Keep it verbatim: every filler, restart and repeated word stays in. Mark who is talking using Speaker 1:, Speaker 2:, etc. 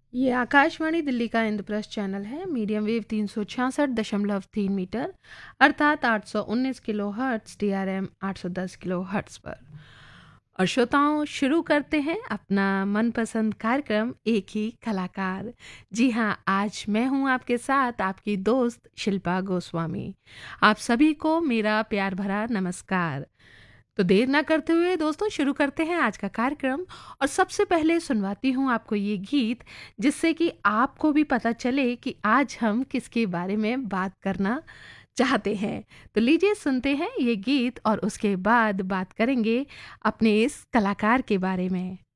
Speaker 1: ये आकाशवाणी दिल्ली का इंद्रप्रस्थ चैनल है। मीडियम वेव तीन सौ छियासठ दशमलव तीन मीटर अर्थात आठ सौ उन्नीस kilo hertz, D R M आठ सौ दस किलो हर्ट्स पर। और श्रोताओं, शुरू करते हैं अपना मनपसंद कार्यक्रम एक ही कलाकार। जी हाँ, आज मैं हूँ आपके साथ आपकी दोस्त शिल्पा गोस्वामी। आप सभी को मेरा प्यार भरा नमस्कार। तो देर ना करते हुए दोस्तों शुरू करते हैं आज का कार्यक्रम। और सबसे पहले सुनवाती हूँ आपको ये गीत, जिससे कि आपको भी पता चले कि आज हम किसके बारे में बात करना चाहते हैं। तो लीजिए सुनते हैं ये गीत और उसके बाद बात करेंगे अपने इस कलाकार के बारे में।